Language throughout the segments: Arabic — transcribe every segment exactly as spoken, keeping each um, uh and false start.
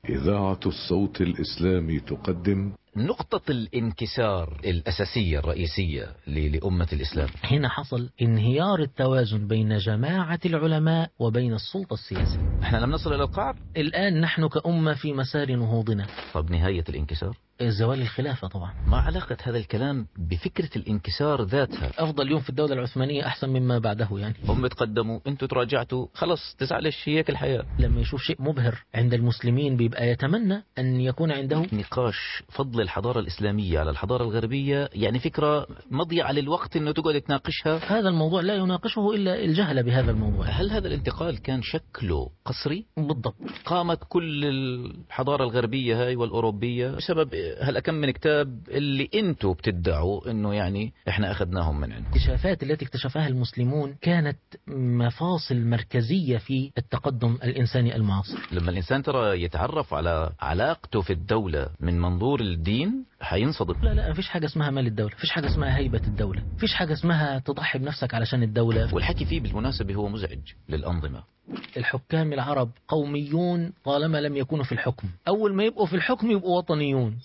إذاعة الصوت الإسلامي تقدم نقطة الانكسار الأساسية الرئيسية لأمة الإسلام. هنا حصل انهيار التوازن بين جماعة العلماء وبين السلطة السياسية. احنا لم نصل إلى القعر. الآن نحن كأمة في مسار نهوضنا. طب نهاية الانكسار؟ زوال الخلافة طبعا. ما علاقة هذا الكلام بفكرة الانكسار ذاتها؟ أفضل يوم في الدولة العثمانية أحسن مما بعده يعني. هم تقدموا، انتوا تراجعتوا، خلص تزعلش، هيك الحياة. لما يشوف شيء مبهر عند المسلمين بيبقى يتمنى أن يكون عنده. نقاش فضل الحضارة الإسلامية على الحضارة الغربية يعني فكرة مضيعة للوقت انه تقعد تناقشها. هذا الموضوع لا يناقشه إلا الجهل بهذا الموضوع. هل هذا الانتقال كان شكله قسري؟ بالضبط. قامت كل الحضارة الغربية هاي والأوروبية بسبب هل كم من كتاب اللي انتوا بتدعوا انه يعني احنا اخذناهم من عنده. الاكتشافات التي اكتشفها المسلمون كانت مفاصل مركزية في التقدم الإنساني المعاصر. لما الإنسان ترى يتعرف على علاقته في الدولة من منظور الدين حينصدم. لا لا مفيش حاجة اسمها مال الدولة، مفيش حاجة اسمها هيبة الدولة، مفيش حاجة اسمها تضحي بنفسك علشان الدولة. والحكي فيه بالمناسبة هو مزعج للأنظمة. الحكام العرب قوميون طالما لم يكونوا في الحكم، أول ما يبقوا في الحكم يبقوا وطنيون.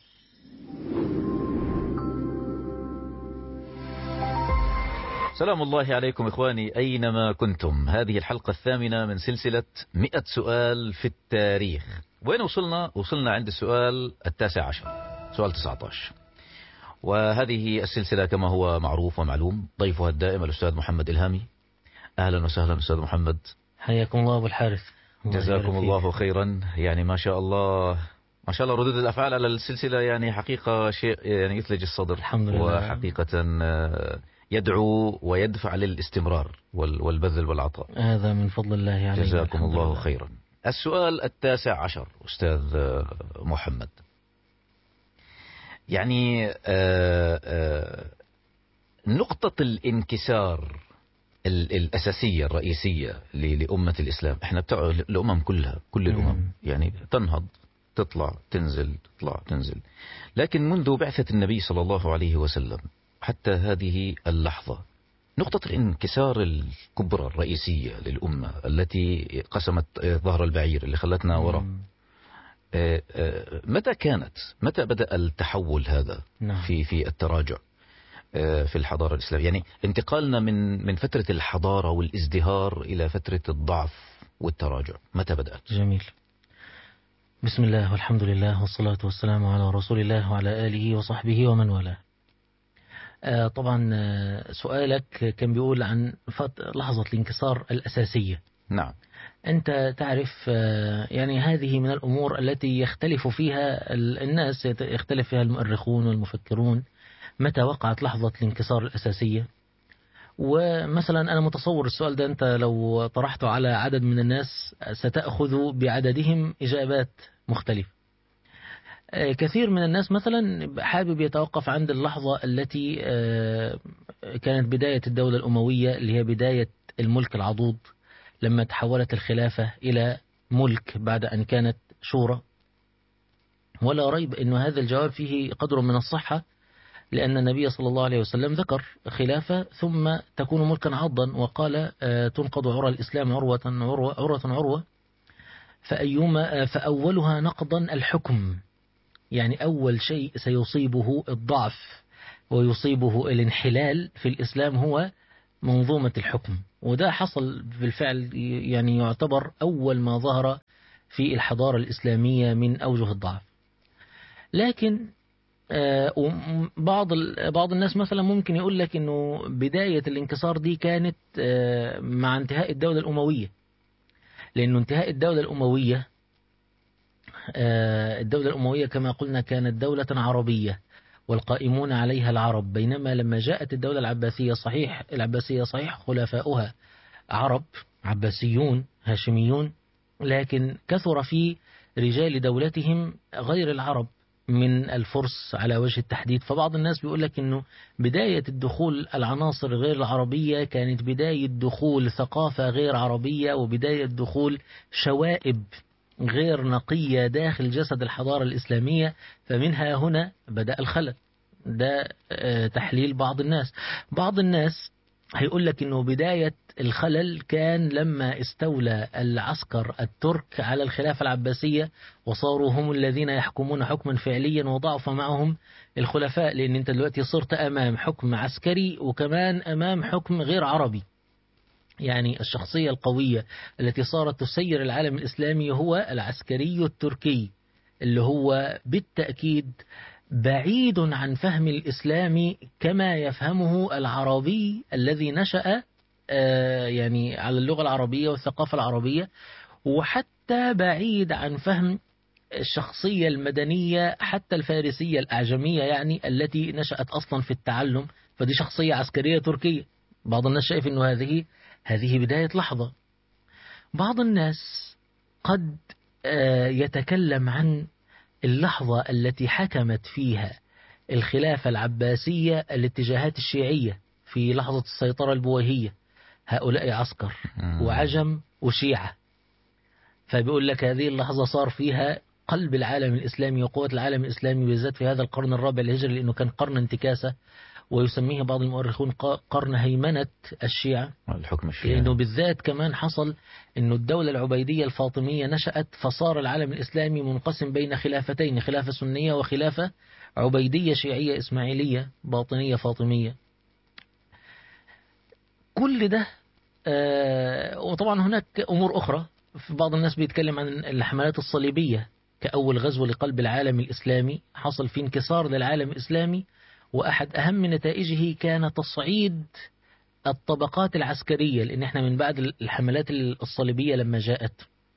سلام الله عليكم إخواني أينما كنتم. هذه الحلقة الثامنة من سلسلة مئة سؤال في التاريخ. وين وصلنا؟ وصلنا عند السؤال التاسع عشر، سؤال تسعة عشر. وهذه السلسلة كما هو معروف ومعلوم ضيفها الدائم الأستاذ محمد إلهامي. أهلا وسهلا أستاذ محمد. حياكم الله أبو الحارث. جزاكم الله خيرا. يعني ما شاء الله ما شاء الله ردود الأفعال على السلسلة يعني حقيقة شيء يعني يثلج الصدر. الحمد لله. وحقيقة يدعو ويدفع للاستمرار والبذل والعطاء. هذا من فضل الله علينا. جزاكم الله خيرا. السؤال التاسع عشر أستاذ محمد. يعني آآ آآ نقطة الانكسار الأساسية الرئيسية لأمة الإسلام. احنا بتاع الأمم كلها، كل الأمم يعني تنهض تطلع تنزل تطلع تنزل، لكن منذ بعثة النبي صلى الله عليه وسلم حتى هذه اللحظة نقطة الانكسار الكبرى الرئيسية للأمة التي قسمت ظهر البعير اللي خلتنا وراء، متى كانت؟ متى بدأ التحول هذا في في التراجع في الحضارة الإسلامية؟ يعني انتقالنا من من فترة الحضارة والازدهار إلى فترة الضعف والتراجع، متى بدأت؟ جميل. بسم الله والحمد لله والصلاة والسلام على رسول الله وعلى آله وصحبه ومن والاه. آه طبعا آه سؤالك كان بيقول عن لحظة الانكسار الأساسية. نعم. أنت تعرف آه يعني هذه من الأمور التي يختلف فيها الناس، يختلف فيها المؤرخون والمفكرون متى وقعت لحظة الانكسار الأساسية. ومثلا أنا متصور السؤال ده أنت لو طرحته على عدد من الناس ستأخذ بعددهم إجابات مختلفة. كثير من الناس مثلا حابب يتوقف عند اللحظة التي كانت بداية الدولة الأموية اللي هي بداية الملك العضوض، لما تحولت الخلافة إلى ملك بعد أن كانت شورى. ولا ريب أن هذا الجواب فيه قدر من الصحة، لأن النبي صلى الله عليه وسلم ذكر خلافة ثم تكون ملكا عضا، وقال تنقض عرى الإسلام عروة عروة, عروة, عروة فأيما فأولها نقضا الحكم. يعني أول شيء سيصيبه الضعف ويصيبه الانحلال في الإسلام هو منظومة الحكم. وده حصل بالفعل، يعني يعتبر أول ما ظهر في الحضارة الإسلامية من أوجه الضعف. لكن بعض بعض الناس مثلا ممكن يقول لك إنه بداية الانكسار دي كانت مع انتهاء الدولة الأموية، لأنه انتهاء الدولة الأموية الدولة الأموية كما قلنا كانت دولة عربية والقائمون عليها العرب، بينما لما جاءت الدولة العباسية صحيح العباسية صحيح خلفاؤها عرب عباسيون هاشميون، لكن كثر في رجال دولتهم غير العرب من الفرس على وجه التحديد. فبعض الناس بيقول لك إنه بداية الدخول العناصر غير العربية كانت بداية دخول ثقافة غير عربية وبداية دخول شوائب غير نقية داخل جسد الحضارة الإسلامية، فمنها هنا بدأ الخلل. ده تحليل بعض الناس. بعض الناس هيقول لك إنه بداية الخلل كان لما استولى العسكر الترك على الخلافة العباسية وصاروا هم الذين يحكمون حكما فعليا وضعف معهم الخلفاء، لأن أنت دلوقتي صرت أمام حكم عسكري وكمان أمام حكم غير عربي. يعني الشخصية القوية التي صارت تسير العالم الإسلامي هو العسكري التركي، اللي هو بالتأكيد بعيد عن فهم الإسلام كما يفهمه العربي الذي نشأ يعني على اللغة العربية والثقافة العربية، وحتى بعيد عن فهم الشخصية المدنية حتى الفارسية الأعجمية، يعني التي نشأت أصلا في التعلم، فدي شخصية عسكرية تركية. بعض الناس شايف أنه هذه هذه بداية لحظة. بعض الناس قد يتكلم عن اللحظة التي حكمت فيها الخلافة العباسية الاتجاهات الشيعية في لحظة السيطرة البويهية، هؤلاء عسكر وعجم وشيعة. فبيقول لك هذه اللحظة صار فيها قلب العالم الإسلامي وقوة العالم الإسلامي بالذات في هذا القرن الرابع الهجري، لأنه كان قرن انتكاسة، ويسميه بعض المؤرخون قرن هيمنة الشيعة، الحكم الشيعي، لأنه بالذات كمان حصل أنه الدولة العبيدية الفاطمية نشأت، فصار العالم الإسلامي منقسم بين خلافتين، خلافة سنية وخلافة عبيدية شيعية إسماعيلية باطنية فاطمية. كل ده آه وطبعا هناك أمور أخرى. في بعض الناس بيتكلم عن الحملات الصليبية كأول غزو لقلب العالم الإسلامي، حصل في انكسار للعالم الإسلامي، وأحد أهم نتائجه كان تصعيد الطبقات العسكرية، لأن احنا من بعد الحملات الصليبية لما جاءت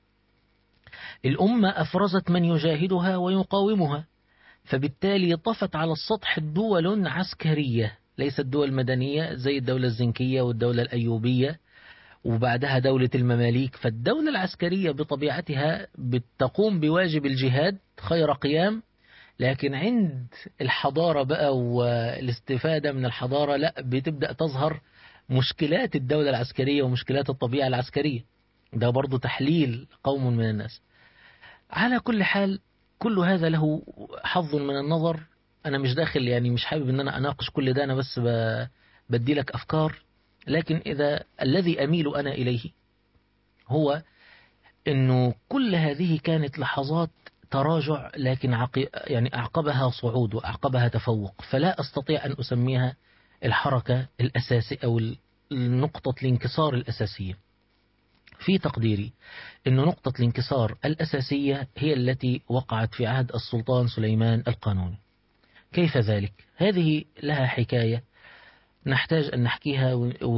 الأمة أفرزت من يجاهدها ويقاومها، فبالتالي طفت على السطح دول عسكرية ليست دول مدنية زي الدولة الزنكية والدولة الأيوبية وبعدها دولة المماليك. فالدولة العسكرية بطبيعتها بتقوم بواجب الجهاد خير قيام، لكن عند الحضارة بقى والاستفادة من الحضارة لا، بتبدأ تظهر مشكلات الدولة العسكرية ومشكلات الطبيعة العسكرية. ده برضو تحليل قوم من الناس. على كل حال كل هذا له حظ من النظر. أنا مش داخل يعني مش حابب أن أنا أناقش كل ده، أنا بس بدي لك أفكار. لكن إذا الذي أميل أنا إليه هو أنه كل هذه كانت لحظات تراجع، لكن عقي يعني أعقبها صعود وأعقبها تفوق، فلا أستطيع أن أسميها الحركة الأساسية أو نقطة الانكسار الأساسية. في تقديري أن نقطة الانكسار الأساسية هي التي وقعت في عهد السلطان سليمان القانوني. كيف ذلك؟ هذه لها حكاية نحتاج أن نحكيها،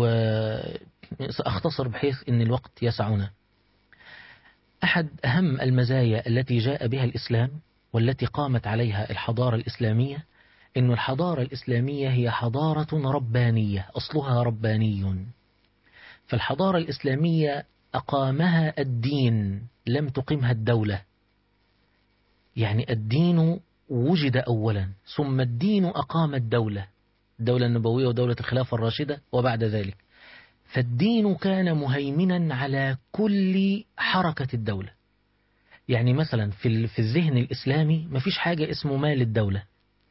وسأختصر بحيث أن الوقت يسعنا. أحد أهم المزايا التي جاء بها الإسلام والتي قامت عليها الحضارة الإسلامية أن الحضارة الإسلامية هي حضارة ربانية، أصلها رباني. فالحضارة الإسلامية أقامها الدين لم تقمها الدولة. يعني الدين وجد أولا ثم الدين أقام الدولة، الدولة النبوية ودولة الخلافة الراشدة وبعد ذلك. فالدين كان مهيمنا على كل حركة الدولة. يعني مثلا في في الذهن الإسلامي ما فيش حاجة اسمه مال الدولة،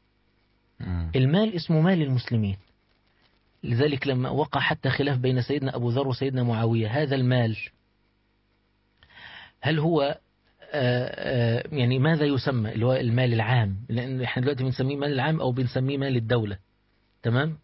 المال اسمه مال المسلمين. لذلك لما وقع حتى خلاف بين سيدنا أبو ذر وسيدنا معاوية، هذا المال هل هو آآ آآ يعني ماذا يسمى، اللي هو المال العام، لأن احنا دلوقتي بنسميه مال العام أو بنسميه مال الدولة، تمام؟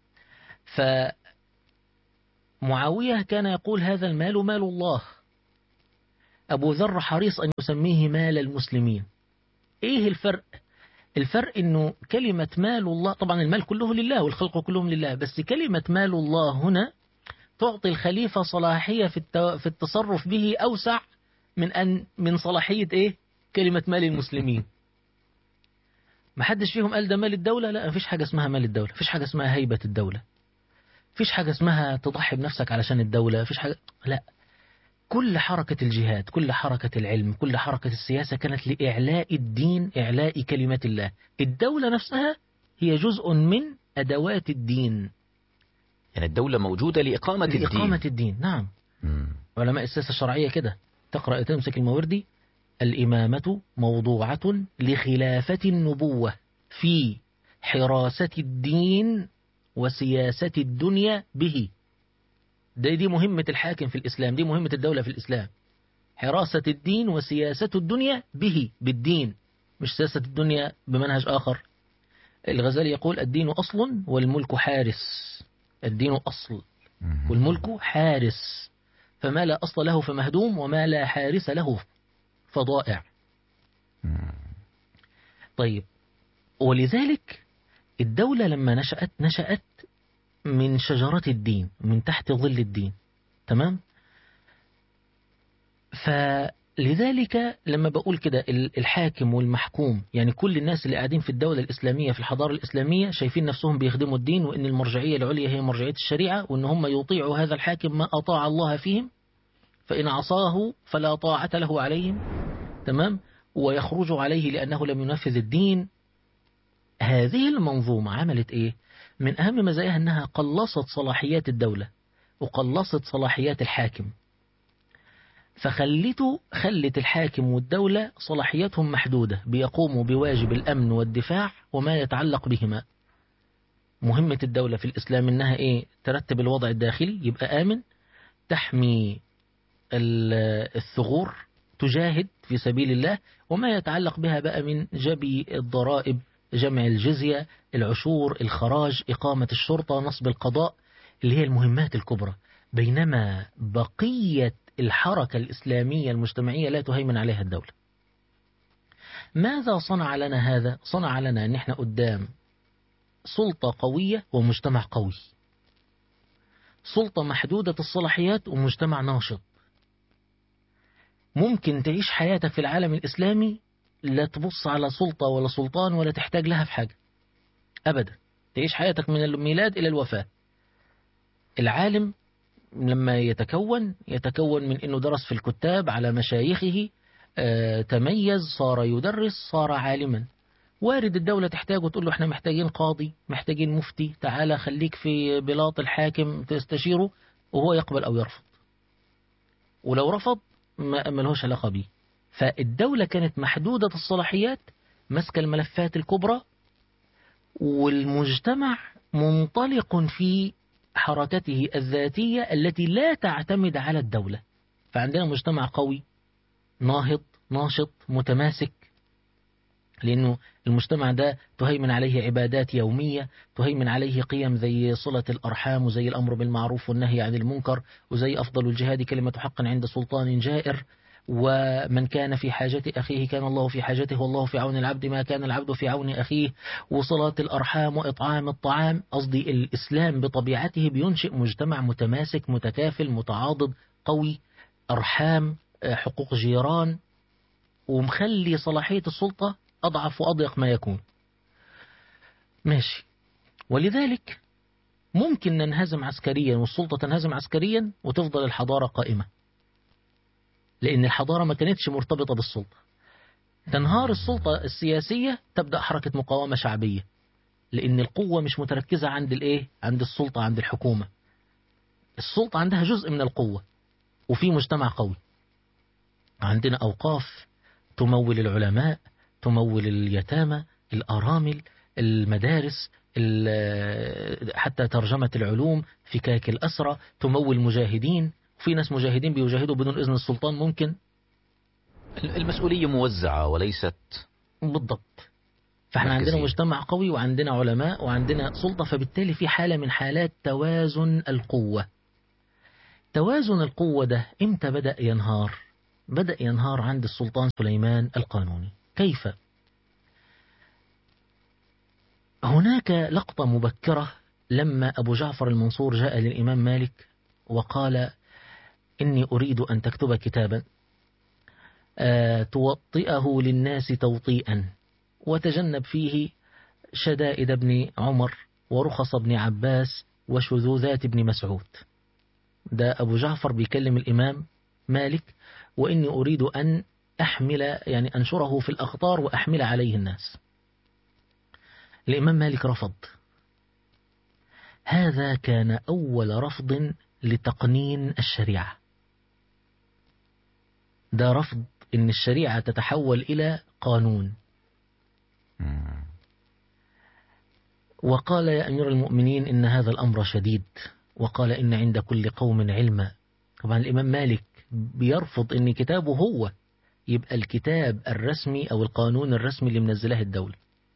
فمعاوية كان يقول هذا المال مال الله، أبو ذر حريص أن يسميه مال المسلمين. إيه الفرق؟ الفرق إنه كلمة مال الله، طبعا المال كله لله والخلق كلهم لله، بس كلمة مال الله هنا تعطي الخليفة صلاحية في في التصرف به أوسع من أن من صلاحية إيه كلمة مال المسلمين. ما حدش فيهم قال ده مال الدولة، لا، مفيش حاجة اسمها مال الدولة، مفيش حاجة اسمها هيبة الدولة، مفيش حاجة اسمها تضحي بنفسك علشان الدولة، مفيش حاجة، لا. كل حركة الجهاد، كل حركة العلم، كل حركة السياسة كانت لإعلاء الدين، إعلاء كلمة الله. الدولة نفسها هي جزء من أدوات الدين. يعني الدولة موجودة لإقامة, لإقامة الدين. الدين، نعم. مم. علماء السياسة الشرعية كده، تقرأ تمسك الموردي: الإمامة موضوعة لخلافة النبوة في حراسة الدين وسياسة الدنيا به. دي, دي مهمة الحاكم في الإسلام، دي مهمة الدولة في الإسلام، حراسة الدين وسياسة الدنيا به، بالدين، مش سياسة الدنيا بمنهج آخر. الغزالي يقول الدين أصل والملك حارس، الدين أصل والملك حارس، فما لا أصل له فمهدوم، وما لا حارس له فضائع. طيب، ولذلك الدولة لما نشأت نشأت من شجرة الدين، من تحت ظل الدين، تمام؟ فلذلك لما بقول كده الحاكم والمحكوم، يعني كل الناس اللي قاعدين في الدولة الإسلامية في الحضارة الإسلامية شايفين نفسهم بيخدموا الدين، وإن المرجعية العليا هي مرجعية الشريعة، وإن هم يطيعوا هذا الحاكم ما أطاع الله فيهم، فإن عصاه فلا طاعة له عليهم، تمام؟ ويخرجوا عليه لأنه لم ينفذ الدين. هذه المنظومة عملت إيه؟ من أهم مزاياها أنها قلصت صلاحيات الدولة وقلصت صلاحيات الحاكم، فخلته خلت الحاكم والدولة صلاحياتهم محدودة، بيقوموا بواجب الأمن والدفاع وما يتعلق بهما. مهمة الدولة في الإسلام إنها إيه؟ ترتب الوضع الداخلي يبقى آمن، تحمي الثغور، تجاهد في سبيل الله، وما يتعلق بها بقى من جبي الضرائب، جمع الجزية، العشور، الخراج، إقامة الشرطة، نصب القضاء، اللي هي المهمات الكبرى. بينما بقية الحركة الإسلامية المجتمعية لا تهيمن عليها الدولة. ماذا صنع لنا هذا؟ صنع لنا أن احنا قدام سلطة قوية ومجتمع قوي، سلطة محدودة الصلاحيات ومجتمع ناشط. ممكن تعيش حياتك في العالم الإسلامي لا تبص على سلطة ولا سلطان ولا تحتاج لها في حاجة أبدا، تعيش حياتك من الميلاد إلى الوفاة. العالم لما يتكون يتكون من أنه درس في الكتاب على مشايخه، آه، تميز، صار يدرس، صار عالما. وارد الدولة تحتاجه، تقول له احنا محتاجين قاضي، محتاجين مفتي، تعالى خليك في بلاط الحاكم تستشيره، وهو يقبل أو يرفض، ولو رفض ما ملهوش علاقة بيه. فالدولة كانت محدودة الصلاحيات، مسك الملفات الكبرى، والمجتمع منطلق في حركته الذاتية التي لا تعتمد على الدولة. فعندنا مجتمع قوي ناهض ناشط متماسك، لأنه المجتمع ده تهيمن عليه عبادات يومية، تهيمن عليه قيم زي صلة الأرحام، وزي الأمر بالمعروف والنهي عن المنكر، وزي أفضل الجهاد كلمة حق عند سلطان جائر، ومن كان في حاجة أخيه كان الله في حاجته، والله في عون العبد ما كان العبد في عون أخيه، وصلاة الأرحام وإطعام الطعام. قصدي الإسلام بطبيعته بينشئ مجتمع متماسك متكافل متعاضد قوي، أرحام، حقوق جيران، ومخلي صلاحية السلطة أضعف وأضيق ما يكون. ماشي. ولذلك ممكن ننهزم عسكريا والسلطة تنهزم عسكريا وتفضل الحضارة قائمة، لأن الحضارة ما كانتش مرتبطة بالسلطة. تنهار السلطة السياسية، تبدأ حركة مقاومة شعبية، لأن القوة مش متركزة عند الإيه؟ عند السلطة، عند الحكومة. السلطة عندها جزء من القوة، وفي مجتمع قوي. عندنا أوقاف تمول العلماء، تمول اليتامى، الأرامل، المدارس، حتى ترجمة العلوم، فكاك الأسرى، تمول مجاهدين. وفي ناس مجاهدين بيجاهدوا بدون إذن السلطان. ممكن المسؤولية موزعة وليست بالضبط. فاحنا مركزية. عندنا مجتمع قوي وعندنا علماء وعندنا سلطة، فبالتالي في حالة من حالات توازن القوة. توازن القوة ده امتى بدأ ينهار؟ بدأ ينهار عند السلطان سليمان القانوني. كيف؟ هناك لقطة مبكرة لما أبو جعفر المنصور جاء للإمام مالك وقال إني أريد أن تكتب كتابا أه توطئه للناس توطيئا، وتجنب فيه شدائد ابن عمر ورخص ابن عباس وشذوذات ابن مسعود. ده أبو جعفر بيكلم الإمام مالك، وإني أريد أن أحمل، يعني أنشره في الأخطار وأحمل عليه الناس. الإمام مالك رفض. هذا كان أول رفض لتقنين الشريعة. ده رفض إن الشريعة تتحول إلى قانون. وقال يا أمير المؤمنين إن هذا الأمر شديد، وقال إن عند كل قوم علما. طبعا الإمام مالك بيرفض إن كتابه هو يبقى الكتاب الرسمي أو القانون الرسمي اللي منزله الدولة.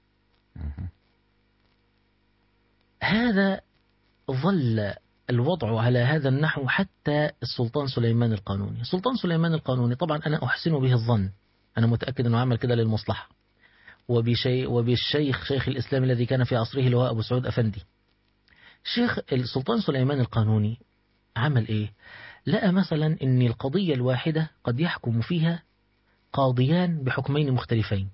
هذا ظل الوضع على هذا النحو حتى السلطان سليمان القانوني. السلطان سليمان القانوني طبعا أنا أحسن به الظن، أنا متأكد أنه عمل كده للمصلحة، وبشي وبالشيخ شيخ الإسلام الذي كان في عصره اللي هو أبو سعود أفندي. شيخ السلطان سليمان القانوني عمل إيه؟ لقى مثلا أن القضية الواحدة قد يحكم فيها قاضيان بحكمين مختلفين.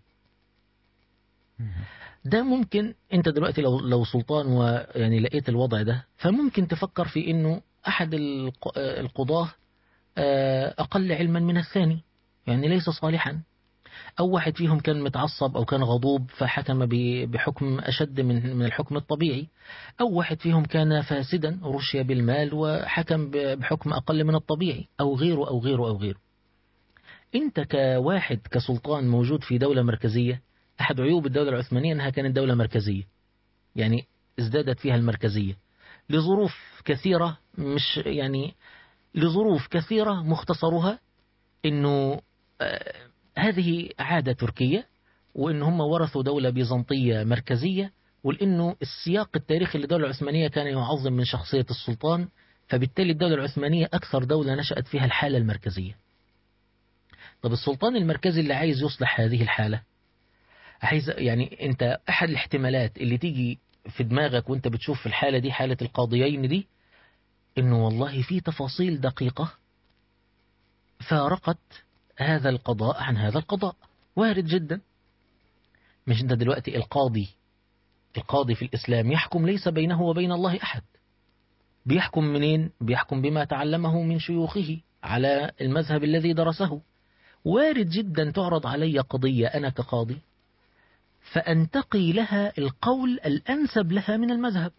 ده ممكن أنت دلوقتي لو لو سلطان ويعني لقيت الوضع ده، فممكن تفكر في أنه أحد القضاة أقل علما من الثاني، يعني ليس صالحا، أو واحد فيهم كان متعصب أو كان غضوب فحكم بحكم أشد من من الحكم الطبيعي، أو واحد فيهم كان فاسدا رشي بالمال وحكم بحكم أقل من الطبيعي، أو غيره أو غيره أو غيره. أنت كواحد كسلطان موجود في دولة مركزية، أحد عيوب الدولة العثمانية أنها كانت دولة مركزية، يعني ازدادت فيها المركزية لظروف كثيرة، مش يعني لظروف كثيرة مختصرها أنه آه هذه عادة تركية، وإن هم ورثوا دولة بيزنطية مركزية، ولأنه السياق التاريخي للدولة العثمانية كان يعظم من شخصية السلطان، فبالتالي الدولة العثمانية أكثر دولة نشأت فيها الحالة المركزية. طب السلطان المركزي اللي عايز يصلح هذه الحالة، عايز يعني أنت أحد الاحتمالات اللي تيجي في دماغك وأنت بتشوف في الحالة دي حالة القاضيين دي، إنه والله في تفاصيل دقيقة فارقت هذا القضاء عن هذا القضاء. وارد جدا. مش انت دلوقتي القاضي القاضي في الإسلام يحكم ليس بينه وبين الله أحد، بيحكم منين؟ بيحكم بما تعلمه من شيوخه على المذهب الذي درسه. وارد جدا تعرض علي قضية أنا كقاضي فأنتقي لها القول الأنسب لها من المذهب،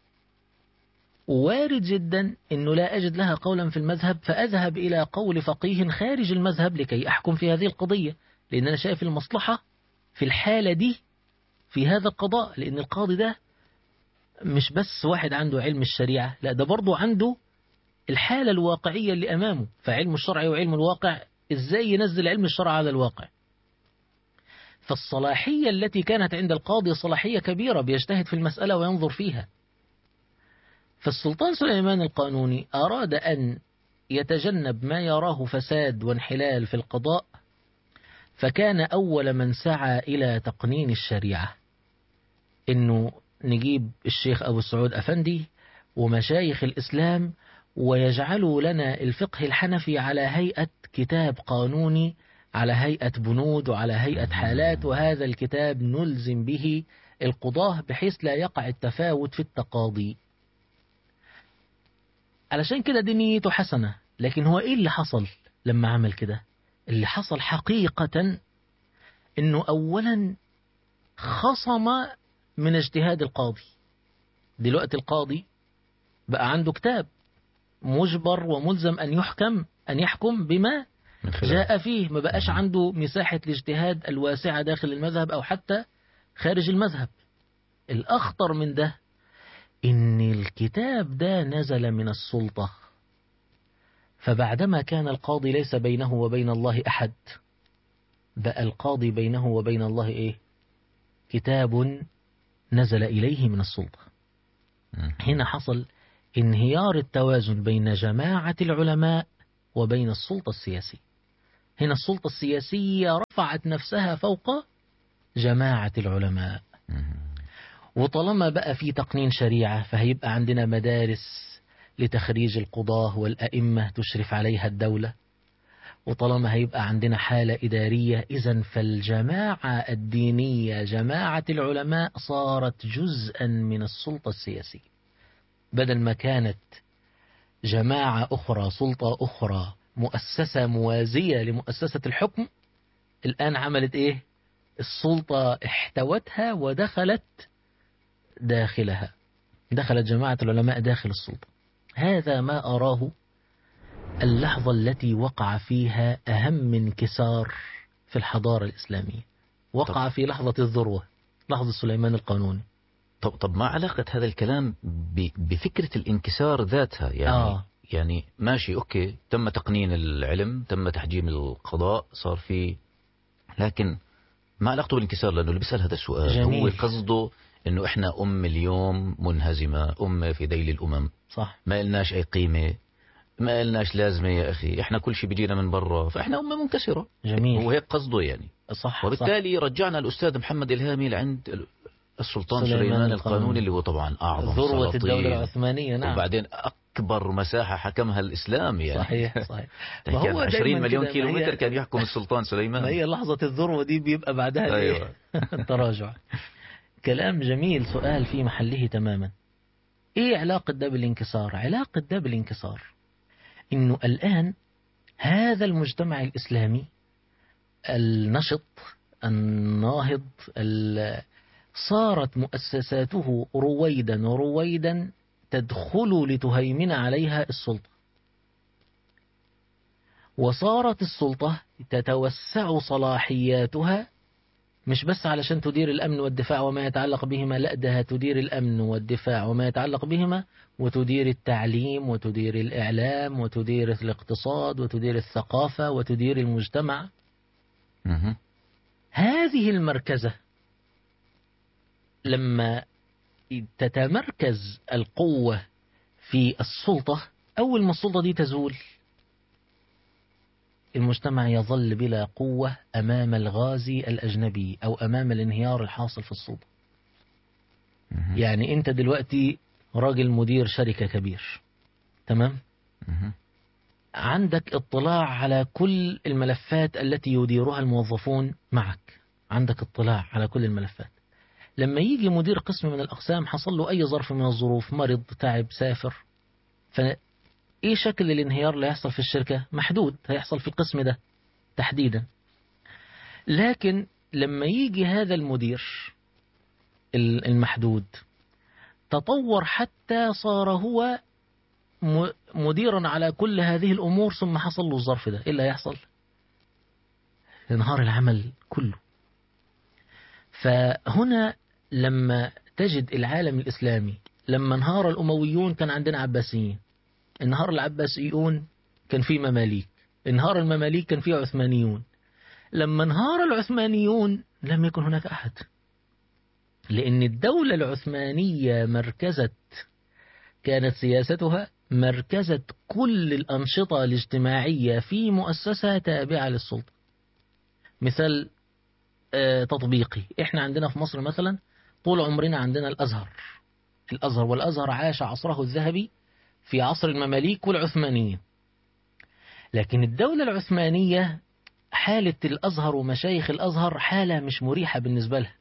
وارد جدا أنه لا أجد لها قولا في المذهب فأذهب إلى قول فقيه خارج المذهب لكي أحكم في هذه القضية، لأن أنا شايف المصلحة في الحالة دي في هذا القضاء. لأن القاضي ده مش بس واحد عنده علم الشريعة، لا ده برضو عنده الحالة الواقعية اللي أمامه، فعلم الشرع وعلم الواقع إزاي ينزل علم الشرع على الواقع. فالصلاحية التي كانت عند القاضي صلاحية كبيرة، بيجتهد في المسألة وينظر فيها. فالسلطان سليمان القانوني أراد أن يتجنب ما يراه فساد وانحلال في القضاء، فكان أول من سعى إلى تقنين الشريعة إنه نجيب الشيخ أبو سعود أفندي ومشايخ الإسلام ويجعلوا لنا الفقه الحنفي على هيئة كتاب قانوني، على هيئة بنود وعلى هيئة حالات، وهذا الكتاب نلزم به القضاة بحيث لا يقع التفاوت في التقاضي. علشان كده دي نيته حسنة. لكن هو إيه اللي حصل لما عمل كده؟ اللي حصل حقيقة إنه أولا خصم من اجتهاد القاضي. دلوقتي القاضي بقى عنده كتاب مجبر وملزم أن يحكم أن يحكم بما جاء فيه، ما بقاش عنده مساحة الاجتهاد الواسعة داخل المذهب أو حتى خارج المذهب. الأخطر من ده إن الكتاب ده نزل من السلطة، فبعدما كان القاضي ليس بينه وبين الله أحد، بقى القاضي بينه وبين الله إيه؟ كتاب نزل إليه من السلطة. هنا حصل انهيار التوازن بين جماعة العلماء وبين السلطة السياسية. هنا السلطة السياسية رفعت نفسها فوق جماعة العلماء. وطالما بقى في تقنين شريعة فهيبقى عندنا مدارس لتخريج القضاة والأئمة تشرف عليها الدولة، وطالما هيبقى عندنا حالة إدارية، إذن فالجماعة الدينية جماعة العلماء صارت جزءا من السلطة السياسية، بدل ما كانت جماعة أخرى سلطة أخرى مؤسسة موازية لمؤسسة الحكم. الآن عملت إيه؟ السلطة احتوتها ودخلت داخلها، دخلت جماعة العلماء داخل السلطة. هذا ما أراه اللحظة التي وقع فيها أهم انكسار في الحضارة الإسلامية، وقع في لحظة الذروة، لحظة سليمان القانوني. طب طب ما علاقة هذا الكلام بفكرة الانكسار ذاتها؟ يعني آه. يعني ماشي أوكي، تم تقنين العلم، تم تحجيم القضاء، صار في، لكن ما علاقته بالانكسار؟ لأنه اللي بيسأل هذا السؤال جميل. هو قصده إنه إحنا أم اليوم منهزمة، أمة في ذيل الأمم، صح. ما إلناش أي قيمة، ما إلناش لازمة يا أخي، إحنا كل شيء بيجينا من برا، فإحنا أمة منكسرة. جميل. هو هيك قصده يعني. صح. وبالتالي صح. رجعنا الأستاذ محمد إلهامي لعند السلطان سليمان سليمان القانوني. القانوني اللي هو طبعا أعظم ذروة الدولة السلاطين، العثمانية. نعم. وبعدين أكبر مساحة حكمها الإسلام يعني. صحيح صحيح. ما تحكي عن هو عشرين دايما مليون كده، كيلو ما متر هي كان يحكم السلطان سليمان. ما هي لحظة الذروة دي بيبقى بعدها الإيه؟ أيوة. التراجع. كلام جميل، سؤال في محله تماما. إيه علاقة ده بالانكسار؟ علاقة ده بالانكسار إنه الآن هذا المجتمع الإسلامي النشط الناهض صارت مؤسساته رويدا رويدا تدخل لتهيمن عليها السلطة، وصارت السلطة تتوسع صلاحياتها مش بس علشان تدير الأمن والدفاع وما يتعلق بهما، لا، ده تدير الأمن والدفاع وما يتعلق بهما، وتدير التعليم، وتدير الإعلام، وتدير الاقتصاد، وتدير الثقافة، وتدير المجتمع. مه. هذه المركزة لما تتمركز القوة في السلطة، أول ما السلطة دي تزول المجتمع يظل بلا قوة أمام الغازي الأجنبي أو أمام الانهيار الحاصل في السلطة. مه. يعني أنت دلوقتي راجل مدير شركة كبير، تمام؟ مه. عندك اطلاع على كل الملفات التي يديرها الموظفون معك، عندك اطلاع على كل الملفات. لما يجي مدير قسم من الأقسام حصل له أي ظرف من الظروف، مرض، تعب، سافر، فإيه شكل الانهيار اللي هيحصل في الشركة؟ محدود، هيحصل في القسم ده تحديدا. لكن لما يجي هذا المدير المحدود تطور حتى صار هو مديرا على كل هذه الأمور، ثم حصل له الظرف ده، إيه اللي هيحصل؟ انهار العمل كله. فهنا لما تجد العالم الإسلامي، لما انهار الأمويون كان عندنا عباسيين، انهار العباسيون كان في مماليك، انهار المماليك كان في عثمانيون، لما انهار العثمانيون لم يكن هناك أحد، لأن الدولة العثمانية مركزت، كانت سياستها مركزت كل الأنشطة الاجتماعية في مؤسسة تابعة للسلطة. مثال تطبيقي، احنا عندنا في مصر مثلا طول عمرنا عندنا الأزهر، الأزهر والأزهر عاش عصره الذهبي في عصر المماليك والعثمانيين. لكن الدولة العثمانية حالة الأزهر ومشايخ الأزهر حالة مش مريحة بالنسبة لها،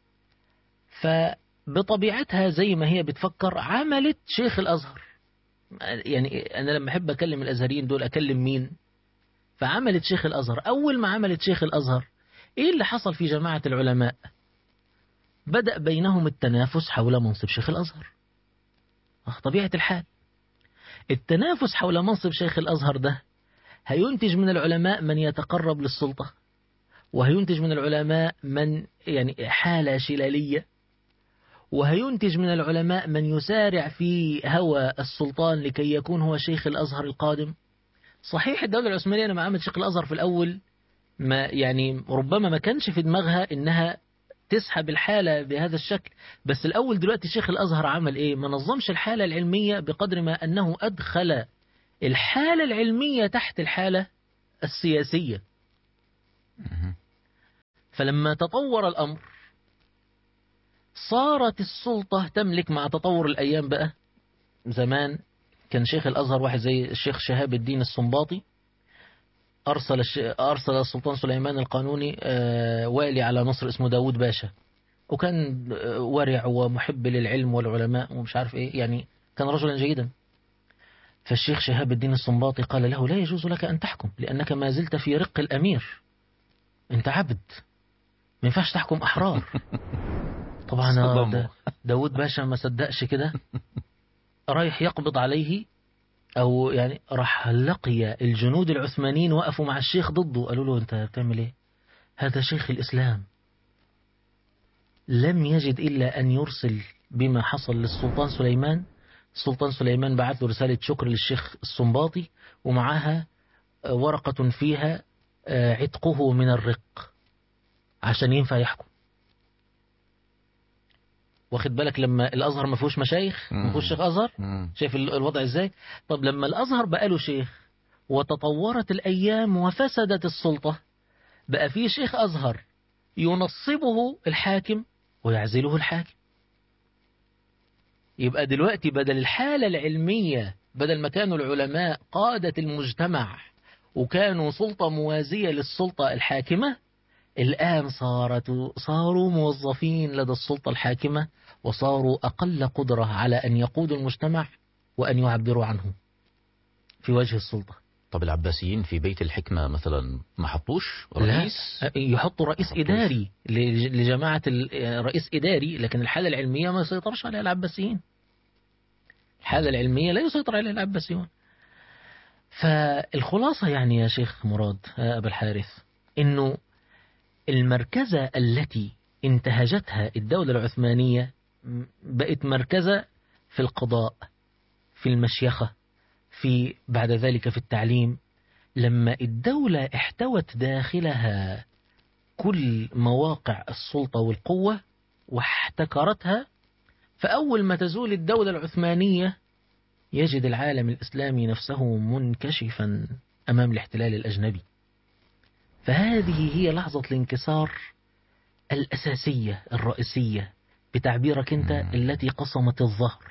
فبطبيعتها زي ما هي بتفكر عملت شيخ الأزهر. يعني أنا لما أحب أكلم الأزهريين دول أكلم مين؟ فعملت شيخ الأزهر. أول ما عملت شيخ الأزهر إيه اللي حصل في جماعة العلماء؟ بدأ بينهم التنافس حول منصب شيخ الأزهر. طبيعة الحال التنافس حول منصب شيخ الأزهر ده هينتج من العلماء من يتقرب للسلطة، وهينتج من العلماء من يعني حالة شلالية، وهينتج من العلماء من يسارع في هوى السلطان لكي يكون هو شيخ الأزهر القادم. صحيح الدولة العثمانية لما عملت شيخ الأزهر في الأول ما يعني ربما ما كانش في دماغها إنها تسحب الحالة بهذا الشكل، بس الأول دلوقتي شيخ الأزهر عمل إيه؟ ما نظمش الحالة العلمية بقدر ما أنه أدخل الحالة العلمية تحت الحالة السياسية. فلما تطور الأمر صارت السلطة تملك مع تطور الأيام. بقى زمان كان شيخ الأزهر واحد زي الشيخ شهاب الدين السنباطي، أرسل الش... أرسل السلطان سليمان القانوني والي على مصر اسمه داود باشا، وكان ورع ومحب للعلم والعلماء ومش عارف إيه، يعني كان رجلا جيدا. فالشيخ شهاب الدين السنباطي قال له: لا يجوز لك أن تحكم، لأنك ما زلت في رق الأمير، أنت عبد، ما ينفعش تحكم أحرار. طبعا دا داود باشا ما صدقش كده، رايح يقبض عليه، أو يعني راح لقي الجنود العثمانيين وقفوا مع الشيخ ضده، قالوا له: أنت بتعمل إيه؟ هذا شيخ الإسلام. لم يجد إلا أن يرسل بما حصل للسلطان سليمان. السلطان سليمان بعث له رسالة شكر للشيخ السنباطي ومعها ورقة فيها عتقه من الرق عشان ينفع يحكم. واخد بالك لما الأزهر ما فيهوش مشايخ، ما فيهوش شيخ أزهر، شايف الوضع إزاي؟ طب لما الأزهر بقى له شيخ وتطورت الأيام وفسدت السلطة، بقى فيه شيخ أزهر ينصبه الحاكم ويعزله الحاكم. يبقى دلوقتي بدل الحالة العلمية، بدل ما كانوا العلماء قادة المجتمع وكانوا سلطة موازية للسلطة الحاكمة، الآن صارت صاروا موظفين لدى السلطة الحاكمة وصاروا أقل قدرة على أن يقودوا المجتمع وأن يعبروا عنه في وجه السلطة. طب العباسيين في بيت الحكمة مثلا ما حطوش رئيس؟ لا، يحطوا رئيس إداري لجماعة، رئيس إداري، لكن الحالة العلمية ما يسيطرش عليها العباسيين. الحالة العلمية لا يسيطر عليها العباسيون. فالخلاصة يعني يا شيخ مراد يا أبا الحارث، إنه المركزة التي انتهجتها الدولة العثمانية بقت مركزة في القضاء، في المشيخة، في بعد ذلك في التعليم. لما الدولة احتوت داخلها كل مواقع السلطة والقوة واحتكرتها، فأول ما تزول الدولة العثمانية يجد العالم الإسلامي نفسه منكشفا أمام الاحتلال الأجنبي. فهذه هي لحظة الانكسار الأساسية الرئيسية بتعبيرك أنت التي قصمت الظهر.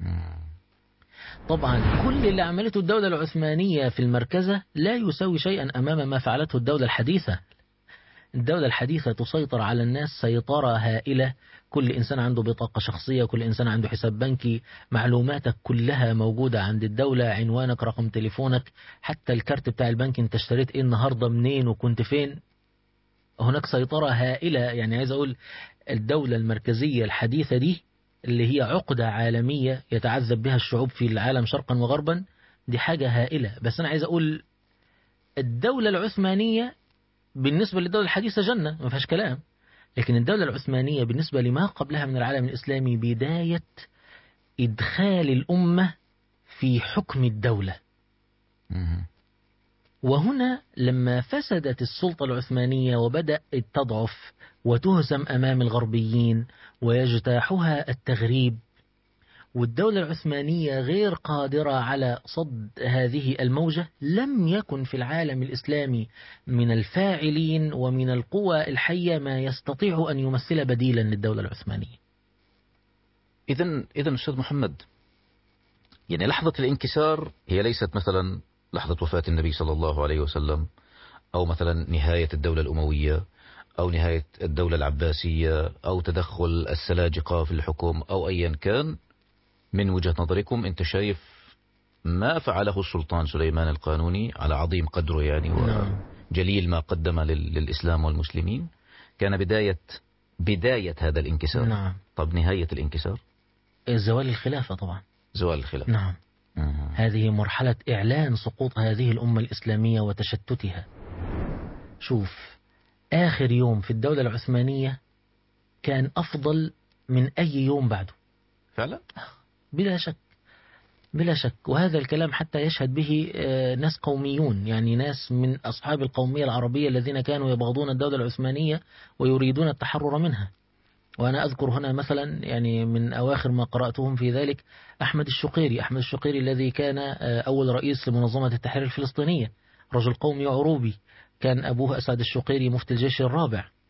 طبعا كل اللي عملته الدولة العثمانية في المركزة لا يساوي شيئا أمام ما فعلته الدولة الحديثة. الدولة الحديثة تسيطر على الناس سيطرة هائلة، كل إنسان عنده بطاقة شخصية، كل إنسان عنده حساب بنكي، معلوماتك كلها موجودة عند الدولة، عنوانك، رقم تليفونك، حتى الكارت بتاع البنك انت اشتريت ايه النهاردة، منين، وكنت فين. هناك سيطرة هائلة. يعني عايز أقول الدولة المركزية الحديثة دي اللي هي عقدة عالمية يتعذب بها الشعوب في العالم شرقا وغربا، دي حاجة هائلة. بس أنا عايز أقول الدولة العثمانية بالنسبة للدولة الحديثة جنة ما فيهاش كلام، لكن الدولة العثمانية بالنسبة لما قبلها من العالم الإسلامي بداية إدخال الأمة في حكم الدولة. وهنا لما فسدت السلطة العثمانية وبدأت تضعف وتهزم أمام الغربيين ويجتاحها التغريب، والدولة العثمانية غير قادرة على صد هذه الموجة، لم يكن في العالم الإسلامي من الفاعلين ومن القوى الحية ما يستطيع أن يمثل بديلا للدولة العثمانية. إذن إذن أستاذ محمد، يعني لحظة الانكسار هي ليست مثلا لحظة وفاة النبي صلى الله عليه وسلم، أو مثلا نهاية الدولة الأموية، أو نهاية الدولة العباسية، أو تدخل السلاجقة في الحكم، أو أيا كان. من وجهة نظركم أنت شايف ما فعله السلطان سليمان القانوني على عظيم قدره يعني وجليل ما قدم للإسلام والمسلمين كان بداية بداية هذا الانكسار. نعم. طب نهاية الانكسار؟ زوال الخلافة طبعا. زوال الخلافة. نعم. مم. هذه مرحلة إعلان سقوط هذه الأمة الإسلامية وتشتتها. شوف، آخر يوم في الدولة العثمانية كان أفضل من أي يوم بعده فعلا بلا شك، بلا شك. وهذا الكلام حتى يشهد به ناس قوميون، يعني ناس من أصحاب القومية العربية الذين كانوا يبغضون الدولة العثمانية ويريدون التحرر منها. وأنا أذكر هنا مثلا يعني من أواخر ما قرأتهم في ذلك أحمد الشقيري. أحمد الشقيري الذي كان أول رئيس لمنظمة التحرير الفلسطينية، رجل قومي عروبي، كان أبوه أسعد الشقيري مفتي الجيش الرابع،